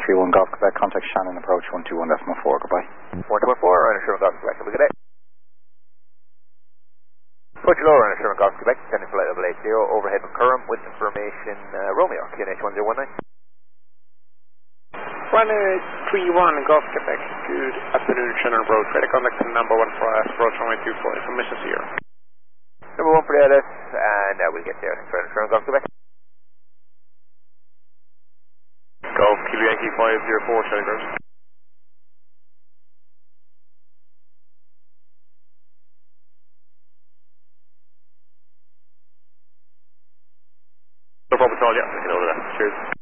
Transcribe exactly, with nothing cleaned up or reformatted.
three one Golf Quebec, contact Shannon, approach one two one decimal four, goodbye. one two one four, Ryanair Sherman Golf Quebec, have a good day. Put your lower Ryanair Sherman Golf Quebec, sending flight level eight zero, overhead McCurran with information uh, Romeo, Q N H one zero one nine. Ryanair three one Golf Quebec, good afternoon, Shannon Road, credit contact number one for us, approach runway two four, information zero. Number one for the L S, and uh, we'll get there. Thanks, Ryanair Sherman Golf Quebec. Golf Kilo Yankee five zero four, Charlie Gross. No problem at all, yeah, we can order that. Cheers.